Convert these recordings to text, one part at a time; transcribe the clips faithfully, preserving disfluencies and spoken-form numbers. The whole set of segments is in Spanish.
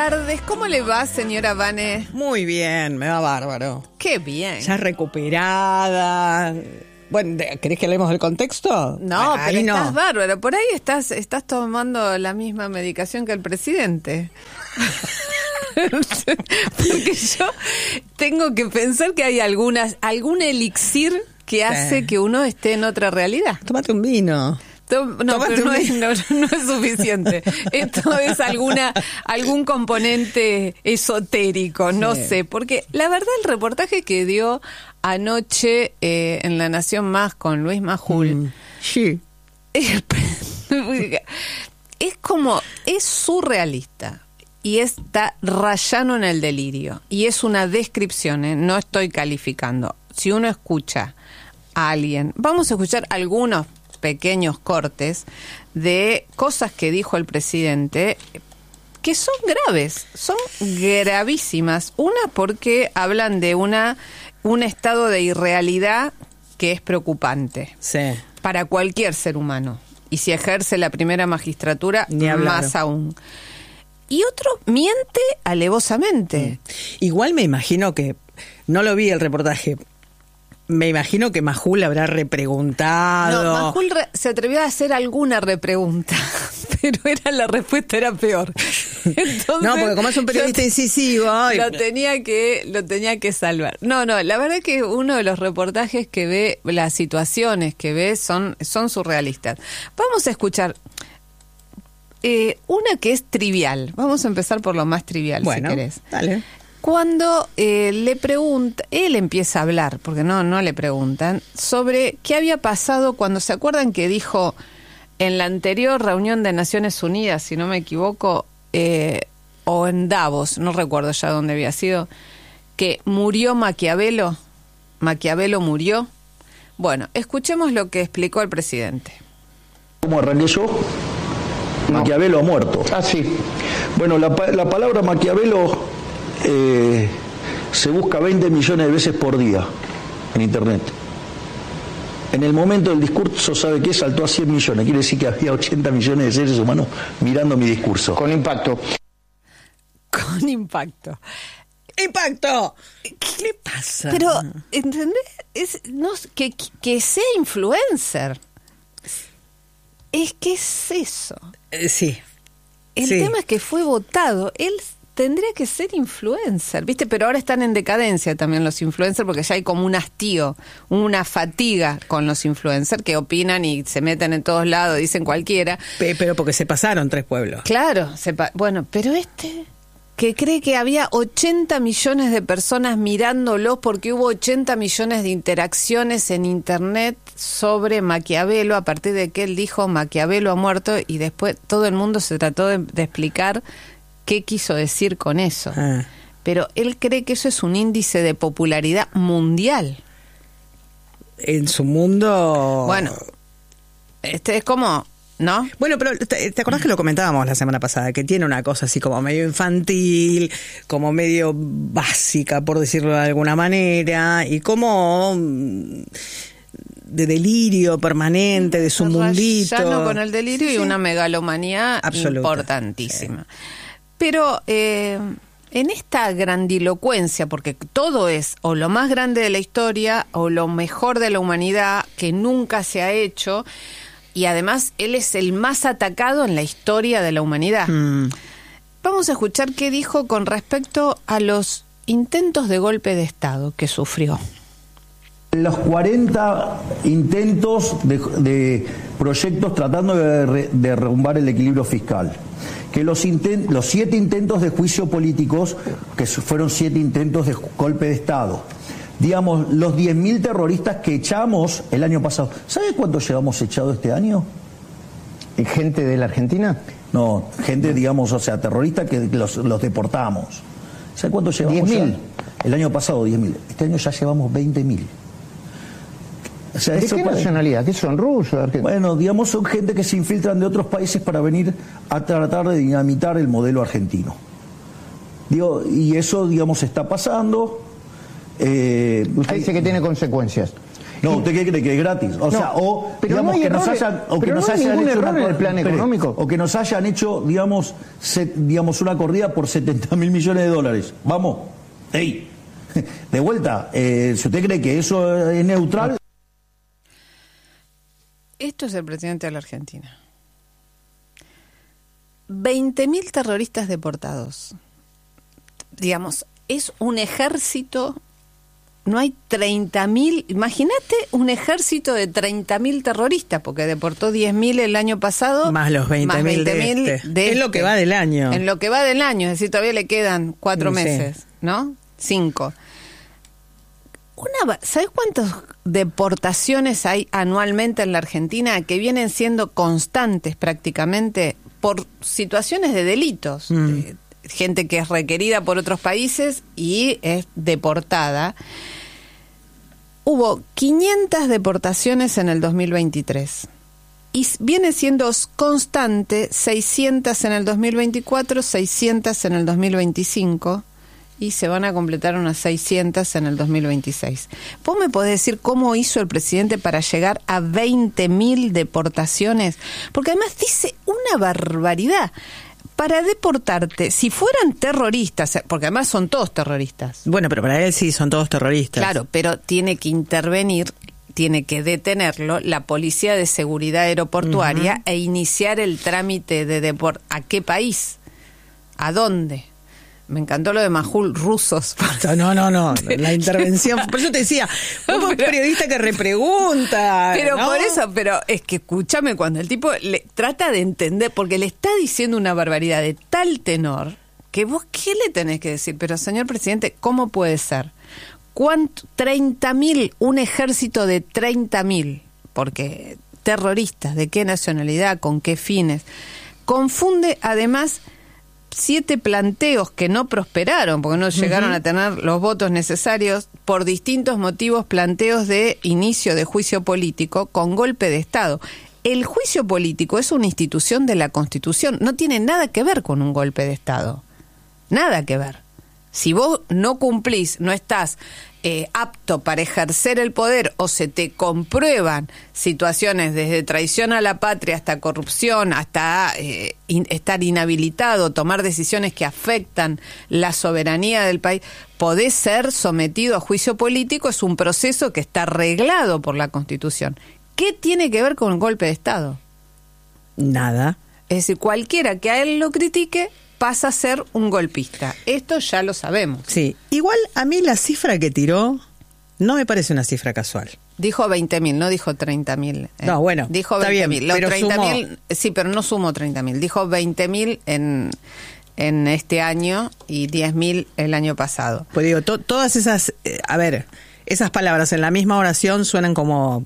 tardes. ¿Cómo le va, señora Vane? Muy bien, me va bárbaro. Qué bien. Ya recuperada. Bueno, ¿querés que leemos el contexto? No, ahí pero no. estás bárbaro. Por ahí estás, estás tomando la misma medicación que el presidente. Porque yo tengo que pensar que hay algunas, algún elixir que hace sí. que uno esté en otra realidad. Tómate un vino. No, pero no es, no, no es suficiente. Esto es alguna algún componente esotérico, no sí. sé. Porque la verdad el reportaje que dio anoche eh, en La Nación Más con Luis Majul, mm, sí. es, es como, es surrealista. Y está rayano en el delirio. Y es una descripción, ¿eh? No estoy calificando. Si uno escucha a alguien, vamos a escuchar algunos pequeños cortes de cosas que dijo el presidente que son graves, son gravísimas. Una porque hablan de una un estado de irrealidad que es preocupante sí. para cualquier ser humano. Y si ejerce la primera magistratura, más aún. Y otro miente alevosamente. Mm. Igual me imagino que, no lo vi el reportaje, me imagino que Majul habrá repreguntado. No, Majul re- se atrevió a hacer alguna repregunta, pero era la respuesta era peor. Entonces, no, porque como es un periodista incisivo, ay, lo tenía que lo tenía que salvar. No, no, la verdad que uno de los reportajes que ve, las situaciones que ve son son surrealistas. Vamos a escuchar eh, una que es trivial. Vamos a empezar por lo más trivial, bueno, si querés. Dale. Cuando eh, le pregunta, él empieza a hablar, porque no, no le preguntan, sobre qué había pasado cuando, ¿se acuerdan que dijo en la anterior reunión de Naciones Unidas, si no me equivoco, eh, o en Davos, no recuerdo ya dónde había sido, que murió Maquiavelo? Maquiavelo murió. Bueno, escuchemos lo que explicó el presidente. ¿Cómo arranqué yo? Maquiavelo ha muerto. Ah, sí. Bueno, la, la palabra Maquiavelo eh, se busca veinte millones de veces por día en internet. En el momento del discurso, ¿sabe qué? Saltó a cien millones. Quiere decir que había ochenta millones de seres humanos mirando mi discurso. Con impacto. Con impacto. ¡Impacto! ¿Qué le pasa? Pero, ¿entendés? Es, no, que, que sea influencer. Es que es eso. Eh, sí. El sí. tema es que fue votado. Él tendría que ser influencer, ¿viste? Pero ahora están en decadencia también los influencers porque ya hay como un hastío, una fatiga con los influencers que opinan y se meten en todos lados, dicen cualquiera. Pero porque se pasaron tres pueblos. Claro, se pa- bueno, pero este que cree que había ochenta millones de personas mirándolos porque hubo ochenta millones de interacciones en internet sobre Maquiavelo, a partir de que él dijo Maquiavelo ha muerto y después todo el mundo se trató de, de explicar qué quiso decir con eso. Ah. Pero él cree que eso es un índice de popularidad mundial. En su mundo... Bueno, este es como... ¿no? Bueno, pero ¿te, te acordás que lo comentábamos la semana pasada? Que tiene una cosa así como medio infantil, como medio básica, por decirlo de alguna manera, y como de delirio permanente, de su mundito. Rayano con el delirio sí, y una megalomanía absoluta, importantísima. Sí. Pero eh, en esta grandilocuencia, porque todo es o lo más grande de la historia o lo mejor de la humanidad que nunca se ha hecho... Y además, él es el más atacado en la historia de la humanidad. Mm. Vamos a escuchar qué dijo con respecto a los intentos de golpe de Estado que sufrió. Los cuarenta intentos de, de proyectos tratando de, de derrumbar el equilibrio fiscal. Que los, intent, los siete intentos de juicio políticos, que fueron siete intentos de golpe de Estado. Digamos, los diez mil terroristas que echamos el año pasado. ¿Sabes cuántos llevamos echado este año? ¿Gente de la Argentina? No, gente, digamos, o sea, terroristas que los, los deportamos. ¿Sabes cuántos llevamos? diez mil. El año pasado diez mil. Este año ya llevamos veinte mil. O sea, ¿de qué nacionalidad? ¿Qué son rusos? Bueno, digamos, son gente que se infiltran de otros países para venir a tratar de dinamitar el modelo argentino. Digo, y eso, digamos, está pasando. Eh, Usted hay, dice que tiene consecuencias. No, ¿usted qué cree que es gratis? O No, sea, o pero digamos no hay que nos errores, hayan, o que pero nos no hay hayan ningún hecho error una, en el plan espere, económico. o que nos hayan hecho, digamos, se, digamos una corrida por setenta mil millones de dólares. Vamos, ey, de vuelta, eh, si usted cree que eso es neutral. Esto es el presidente de la Argentina. veinte mil terroristas deportados. Digamos, es un ejército, no hay treinta mil, imagínate un ejército de treinta mil terroristas, porque deportó diez mil el año pasado. Más los veinte mil de, este. de Es este. lo que va del año. En lo que va del año, es decir, todavía le quedan cuatro Sí. meses, ¿no? Cinco. Una, ¿sabes cuántas deportaciones hay anualmente en la Argentina que vienen siendo constantes prácticamente por situaciones de delitos? Mm. De, gente que es requerida por otros países y es deportada. Hubo quinientas deportaciones en el dos mil veintitrés y viene siendo constante seiscientas en el dos mil veinticuatro, seiscientas en el dos mil veinticinco y se van a completar unas seiscientas en el dos mil veintiséis. ¿Vos me podés decir cómo hizo el presidente para llegar a veinte mil deportaciones? Porque además dice una barbaridad. Para deportarte, si fueran terroristas, porque además son todos terroristas. Bueno, pero para él sí son todos terroristas. Claro, pero tiene que intervenir, tiene que detenerlo la Policía de Seguridad Aeroportuaria uh-huh. e iniciar el trámite de deporte. ¿A qué país? ¿A dónde? Me encantó lo de Majul, rusos. No, no, no, la intervención. Por eso te decía, vos sos periodista que repregunta. Pero ¿no? por eso, pero es que escúchame, cuando el tipo le trata de entender, porque le está diciendo una barbaridad de tal tenor, que vos, ¿qué le tenés que decir? Pero señor presidente, ¿cómo puede ser? ¿Cuánto? treinta mil, un ejército de treinta mil, porque terroristas, ¿de qué nacionalidad? ¿Con qué fines? Confunde además siete planteos que no prosperaron, porque no llegaron uh-huh. a tener los votos necesarios, por distintos motivos, planteos de inicio de juicio político con golpe de Estado. El juicio político es una institución de la Constitución, no tiene nada que ver con un golpe de Estado. Nada que ver. Si vos no cumplís, no estás eh, apto para ejercer el poder o se te comprueban situaciones desde traición a la patria hasta corrupción, hasta eh, in, estar inhabilitado, tomar decisiones que afectan la soberanía del país, podés ser sometido a juicio político, es un proceso que está reglado por la Constitución. ¿Qué tiene que ver con un golpe de Estado? Nada. Es decir, cualquiera que a él lo critique pasa a ser un golpista. Esto ya lo sabemos. Sí, igual a mí la cifra que tiró no me parece una cifra casual. Dijo veinte mil, no dijo treinta mil. Eh. No, bueno, dijo veinte mil. Los treinta mil, sí, pero no sumó treinta mil. Dijo veinte mil en, en este año y diez mil el año pasado. Pues digo, to, todas esas, eh, a ver, esas palabras en la misma oración suenan como...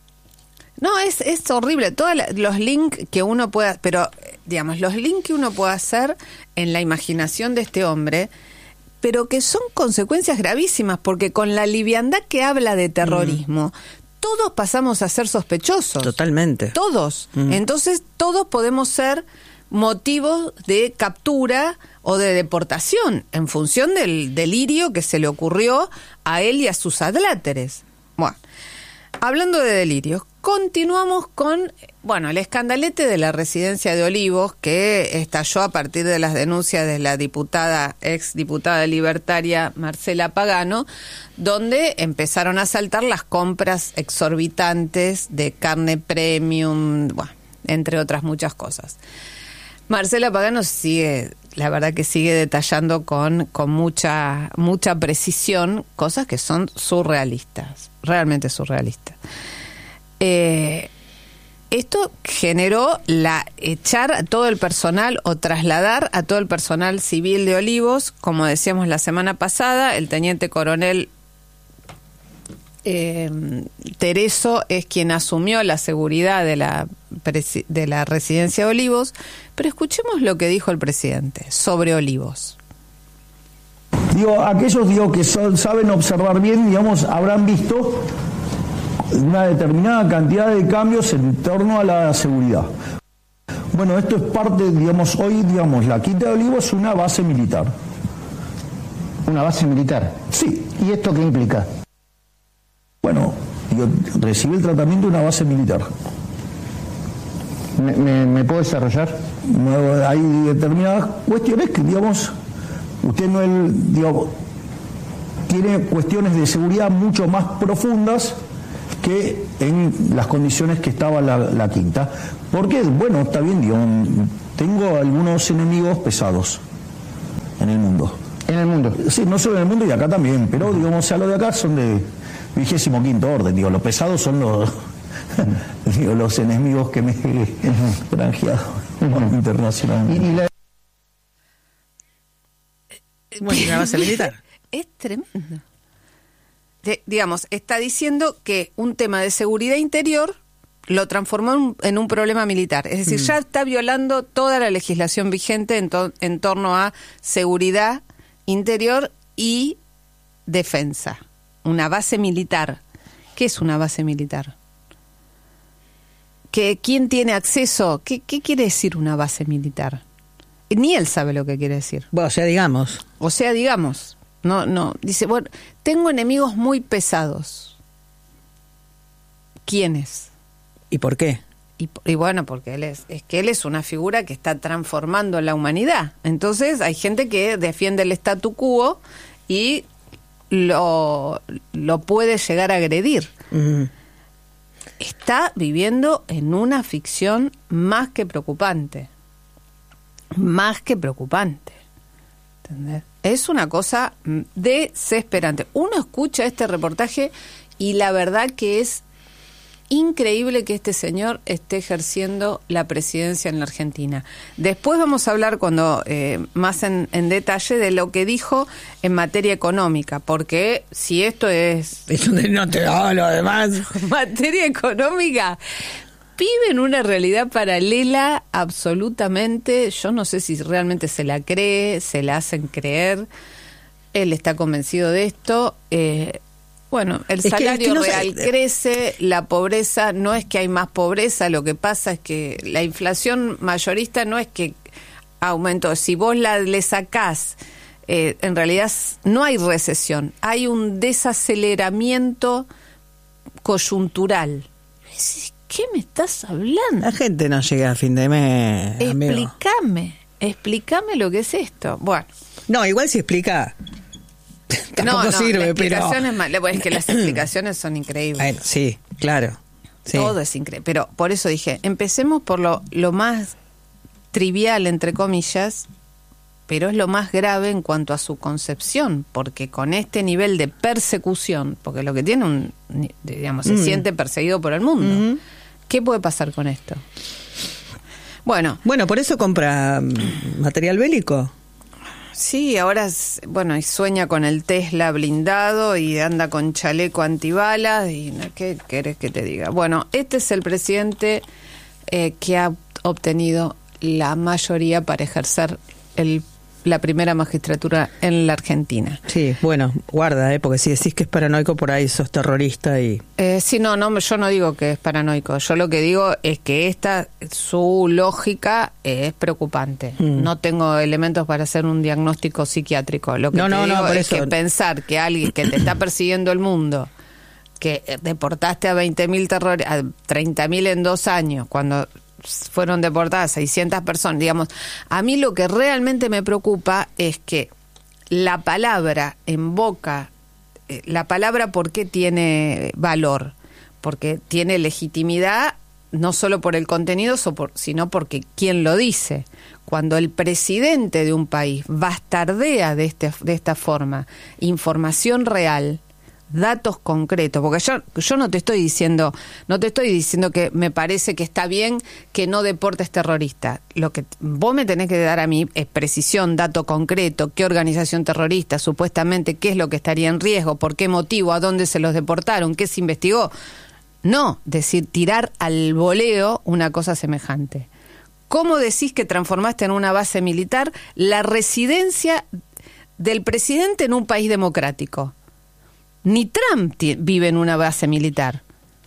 No, es, es horrible. Todos los links que uno pueda, pero digamos, los links que uno puede hacer en la imaginación de este hombre, pero que son consecuencias gravísimas, porque con la liviandad que habla de terrorismo, mm. todos pasamos a ser sospechosos. Totalmente. Todos. Mm. Entonces, todos podemos ser motivos de captura o de deportación en función del delirio que se le ocurrió a él y a sus adláteres. Bueno, hablando de delirios, continuamos con, bueno, el escandalete de la residencia de Olivos, que estalló a partir de las denuncias de la diputada, ex diputada libertaria Marcela Pagano, donde empezaron a saltar las compras exorbitantes de carne premium, bueno, entre otras muchas cosas. Marcela Pagano sigue, la verdad que sigue detallando con, con mucha, mucha precisión cosas que son surrealistas, realmente surrealistas. Eh, esto generó la echar a todo el personal o trasladar a todo el personal civil de Olivos, como decíamos la semana pasada. El teniente coronel eh, Tereso es quien asumió la seguridad de la, de la residencia de Olivos, pero escuchemos lo que dijo el presidente sobre Olivos. Digo, aquellos digo, que son, saben observar bien, digamos, habrán visto una determinada cantidad de cambios en torno a la seguridad. Bueno, esto es parte, digamos, hoy, digamos, la Quinta de Olivos es una base militar. ¿Una base militar? Sí. ¿Y esto qué implica? Bueno, digo, recibe el tratamiento de una base militar. ¿Me, me, me puedo desarrollar? No, hay determinadas cuestiones que, digamos, usted no es, digamos, tiene cuestiones de seguridad mucho más profundas que en las condiciones que estaba la, la quinta. Porque, bueno, está bien, digo, tengo algunos enemigos pesados en el mundo. En el mundo. Sí, no solo en el mundo y acá también, pero, digamos, o sea, los de acá son de vigésimo quinto orden, digo, los pesados son los, digo, los enemigos que me he granjeado uh-huh. internacionalmente. Y, y la... Bueno, ¿y la base militar? Es tremendo. De, digamos, está diciendo que un tema de seguridad interior lo transformó en, en un problema militar. Es decir, mm. ya está violando toda la legislación vigente en, to, en torno a seguridad interior y defensa. Una base militar. ¿Qué es una base militar? ¿Que quién tiene acceso? ¿Qué, qué quiere decir una base militar? Ni él sabe lo que quiere decir. Bueno, o sea, digamos. O sea, digamos. No, no. Dice, bueno, tengo enemigos muy pesados. ¿Quiénes? ¿Y por qué? Y, y bueno, porque él es, es que él es una figura que está transformando la humanidad. Entonces hay gente que defiende el statu quo y lo, lo puede llegar a agredir. Mm. Está viviendo en una ficción más que preocupante. Más que preocupante. ¿Entendés? Es una cosa desesperante. Uno escucha este reportaje y la verdad que es increíble que este señor esté ejerciendo la presidencia en la Argentina. Después vamos a hablar cuando eh, más en, en detalle de lo que dijo en materia económica, porque si esto es... Es donde no te da lo demás. Materia económica... Vive en una realidad paralela absolutamente, yo no sé si realmente se la cree, se la hacen creer, él está convencido de esto, eh, bueno, el es salario que, es que no real sé. crece, la pobreza, no es que hay más pobreza, lo que pasa es que la inflación mayorista no es que aumentó, si vos la, le sacás, eh, en realidad no hay recesión, hay un desaceleramiento coyuntural. Es, ¿qué me estás hablando? La gente no llega a fin de mes. Explícame, amigo. explícame lo que es esto. Bueno. No, igual si explica, tampoco no, no, sirve, la pero... explicación es mal. Es que las explicaciones son increíbles. Bueno, sí, claro. Sí. Todo es increíble. Pero por eso dije, empecemos por lo, lo más trivial, entre comillas, pero es lo más grave en cuanto a su concepción, porque con este nivel de persecución, porque lo que tiene un, digamos, se mm. siente perseguido por el mundo. Mm-hmm. ¿Qué puede pasar con esto? Bueno. Bueno, por eso compra material bélico. Sí, ahora, bueno, y sueña con el Tesla blindado y anda con chaleco antibalas y ¿qué querés que te diga? Bueno, este es el presidente eh, que ha obtenido la mayoría para ejercer el la primera magistratura en la Argentina. Sí, bueno, guarda, ¿eh? Porque si decís que es paranoico, por ahí sos terrorista y... Eh, sí, no, no, yo no digo que es paranoico. Yo lo que digo es que esta, su lógica es preocupante. Mm. No tengo elementos para hacer un diagnóstico psiquiátrico. Lo que no, te no, digo no, por es eso... que pensar que alguien que te está persiguiendo el mundo, que deportaste a veinte mil terror, a treinta mil en dos años, cuando... fueron deportadas seiscientas personas, digamos, a mí lo que realmente me preocupa es que la palabra en boca, eh, la palabra ¿por qué tiene valor? Porque tiene legitimidad no solo por el contenido, sino porque quién lo dice. Cuando el presidente de un país bastardea de, este, de esta forma información real, datos concretos, porque yo yo no te estoy diciendo no te estoy diciendo que me parece que está bien que no deportes terroristas. Lo que vos me tenés que dar a mí es precisión, dato concreto, qué organización terrorista, supuestamente qué es lo que estaría en riesgo, por qué motivo, a dónde se los deportaron, qué se investigó. No, decir, tirar al voleo una cosa semejante. ¿Cómo decís que transformaste en una base militar la residencia del presidente en un país democrático? Ni Trump t- vive en una base militar.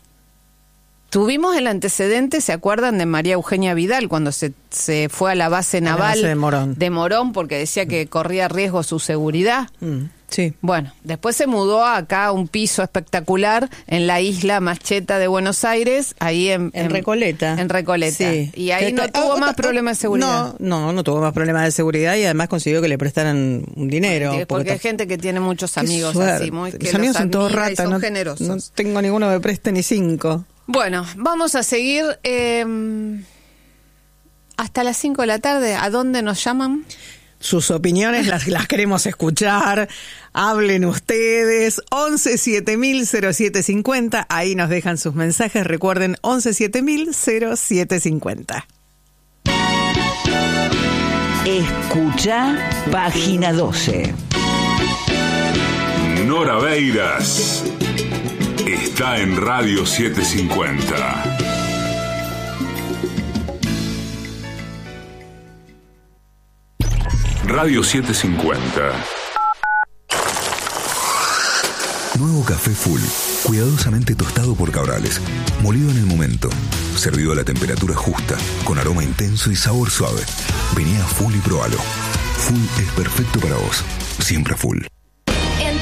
Tuvimos el antecedente, ¿se acuerdan de María Eugenia Vidal cuando se, se fue a la base naval la base de Morón. de Morón porque decía que corría riesgo su seguridad? Mm. Sí. Bueno, después se mudó acá a un piso espectacular en la isla más cheta de Buenos Aires, ahí en, En Recoleta. En Recoleta. Sí. Y ahí Que no está- tuvo ah, más ah, problemas de seguridad. No, no, no tuvo más problemas de seguridad y además consiguió que le prestaran un dinero. Porque, porque hay está- gente que tiene muchos Qué amigos suerte. así, muy, que Mis amigos los son todos admira y ratas, son no, generosos. no tengo ninguno que me preste ni cinco. Bueno, vamos a seguir eh, hasta las cinco de la tarde. ¿A dónde nos llaman? Sus opiniones las, las queremos escuchar. Hablen ustedes. once siete mil cero siete cincuenta. Ahí nos dejan sus mensajes. Recuerden, once siete mil cero siete cincuenta. Escucha página doce. Nora Beiras está en Radio setecientos cincuenta. Radio setecientos cincuenta. Nuevo café Full, cuidadosamente tostado por Cabrales, molido en el momento, servido a la temperatura justa, con aroma intenso y sabor suave. Vení a Full y probalo. Full es perfecto para vos, siempre Full.